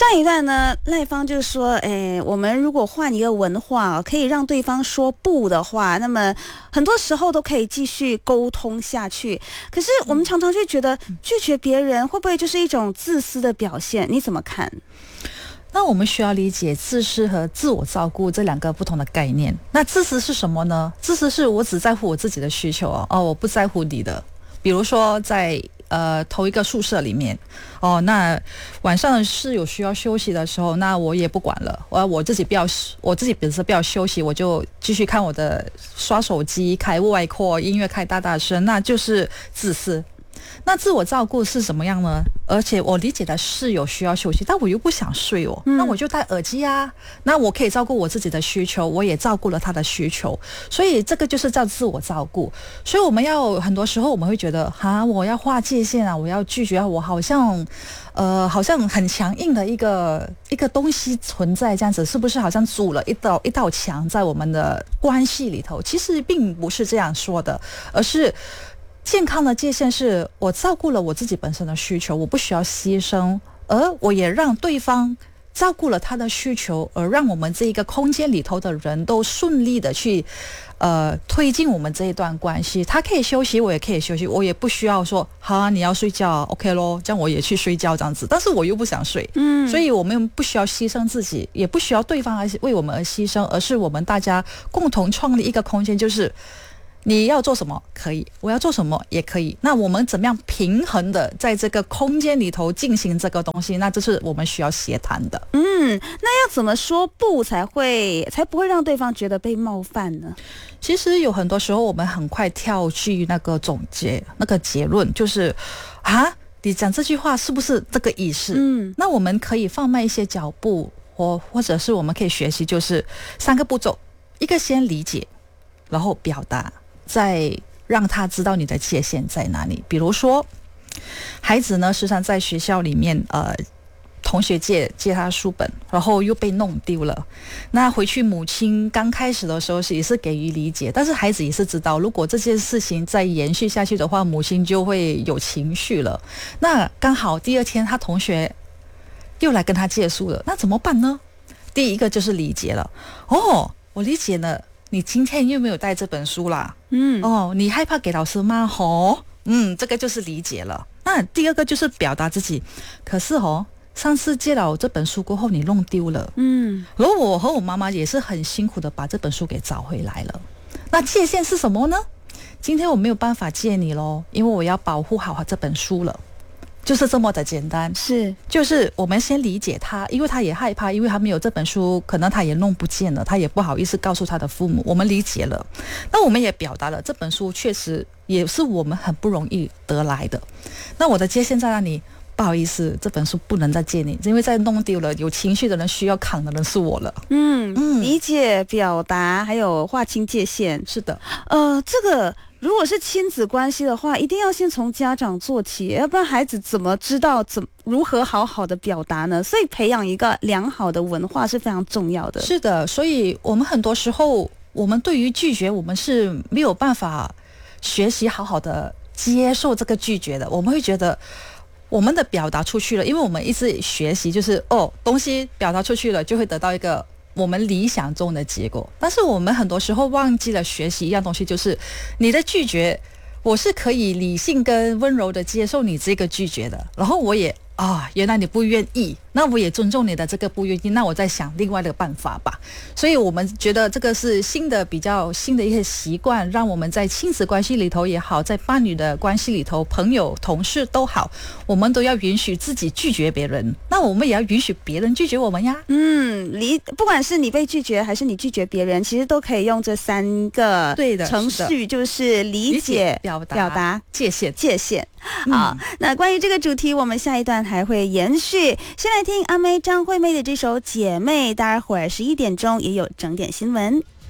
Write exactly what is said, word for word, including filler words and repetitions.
上一段呢，赖芳就说，哎，我们如果换一个文化，可以让对方说不的话，那么很多时候都可以继续沟通下去。可是我们常常就觉得拒绝别人会不会就是一种自私的表现？你怎么看？ 那我们需要理解自私和自我照顾这两个不同的概念。那自私是什么呢？自私是我只在乎我自己的需求哦，哦我不在乎你的。比如说在呃同一个宿舍里面哦，那晚上室友需要休息的时候，那我也不管了，我我自己不要，我自己本身不要休息，我就继续看我的刷手机，开外扩，音乐开大大声，那就是自私。那自我照顾是什么样呢？而且我理解的室友需要休息，但我又不想睡哦，那我就戴耳机啊，那我可以照顾我自己的需求，我也照顾了他的需求，所以这个就是叫自我照顾。所以我们要很多时候我们会觉得哈，我要划界限啊，我要拒绝啊，我好像呃好像很强硬的一个一个东西存在，这样子是不是好像筑了一道一道墙在我们的关系里头？其实并不是这样说的，而是健康的界限是我照顾了我自己本身的需求，我不需要牺牲，而我也让对方照顾了他的需求，而让我们这一个空间里头的人都顺利的去呃推进我们这一段关系。他可以休息，我也可以休息，我也不需要说好啊，你要睡觉 OK 咯，这样我也去睡觉这样子，但是我又不想睡，嗯，所以我们不需要牺牲自己，也不需要对方为我们而牺牲，而是我们大家共同创立一个空间，就是你要做什么可以，我要做什么也可以，那我们怎么样平衡的在这个空间里头进行这个东西，那这是我们需要协谈的。 嗯，那要怎么说不才会才不会让对方觉得被冒犯呢？ 其实有很多时候我们很快跳去那个总结那个结论，就是啊你讲这句话是不是这个意思？嗯，那我们可以放慢一些脚步，或或者是我们可以学习，就是三个步骤，一个先理解，然后表达，再让他知道你的界限在哪里。比如说孩子呢时常在学校里面呃同学借借他书本，然后又被弄丢了，那回去母亲刚开始的时候是也是给予理解，但是孩子也是知道如果这件事情再延续下去的话，母亲就会有情绪了。那刚好第二天他同学又来跟他借书了，那怎么办呢？第一个就是理解了，哦我理解了，你今天又没有带这本书啦，嗯，哦，你害怕给老师骂吼，嗯，这个就是理解了。那第二个就是表达自己，可是哦，上次借了我这本书过后，你弄丢了，嗯，然后我和我妈妈也是很辛苦的把这本书给找回来了。那界限是什么呢？今天我没有办法借你咯，因为我要保护好这本书了。就是这么的简单， 是， 就是我们先理解他，因为他也害怕，因为他没有这本书，可能他也弄不见了，他也不好意思告诉他的父母，我们理解了，那我们也表达了这本书确实也是我们很不容易得来的，那我的界限在那里，不好意思，这本书不能再借你，因为再弄丢了，有情绪的人需要扛的人是我了。 嗯嗯，理解、表达，还有划清界限。 是的， 呃，这个如果是亲子关系的话，一定要先从家长做起，要不然孩子怎么知道怎如何好好的表达呢？所以培养一个良好的文化是非常重要的。 是的，所以我们很多时候，我们对于拒绝，我们是没有办法学习好好的接受这个拒绝的，我们会觉得我们的表达出去了，因为我们一直学习就是哦，东西表达出去了就会得到一个我们理想中的结果，但是我们很多时候忘记了学习一样东西，就是你的拒绝我是可以理性跟温柔的接受你这个拒绝的，然后我也啊，原来你不愿意，那我也尊重你的这个不愿意，那我再想另外的办法吧。所以我们觉得这个是新的比较新的一些习惯，让我们在亲子关系里头也好，在伴侣的关系里头，朋友同事都好，我们都要允许自己拒绝别人，那我们也要允许别人拒绝我们呀。 嗯，理不管是你被拒绝还是你拒绝别人，其实都可以用这三个程序，就是理解、 表达、 表达、 界限、 界限。好，嗯，那关于这个主题，我们下一段还会延续。先来听阿妹张惠妹的这首《姐妹》，待会儿十一点钟也有整点新闻。